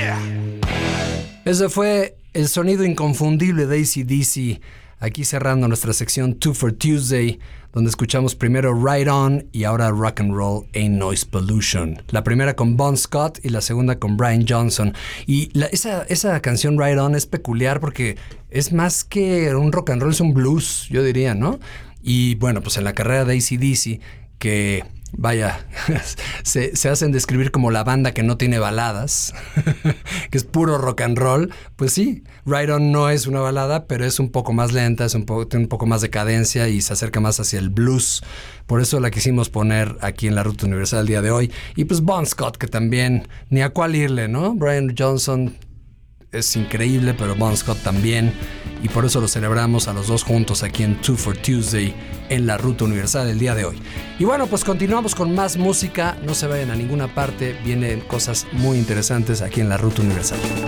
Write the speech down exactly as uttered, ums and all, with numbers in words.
Ese fue el sonido inconfundible de A C D C, aquí cerrando nuestra sección Two for Tuesday, donde escuchamos primero Ride On y ahora Rock and Roll Ain't Noise Pollution. La primera con Bon Scott y la segunda con Brian Johnson. Y la, esa, esa canción Ride On es peculiar porque es más que un rock and roll, es un blues, yo diría, ¿no? Y bueno, pues en la carrera de A C D C, que vaya, se, se hacen describir como la banda que no tiene baladas, que es puro rock and roll, pues sí, Ride On no es una balada, pero es un poco más lenta, es un poco, tiene un poco más de cadencia y se acerca más hacia el blues. Por eso la quisimos poner aquí en la Ruta Universal el día de hoy. Y pues Bon Scott, que también, ni a cuál irle, ¿no? Brian Johnson es increíble, pero Bon Scott también. Y por eso lo celebramos a los dos juntos aquí en Two for Tuesday en la Ruta Universal el día de hoy. Y bueno, pues continuamos con más música. No se vayan a ninguna parte. Vienen cosas muy interesantes aquí en la Ruta Universal.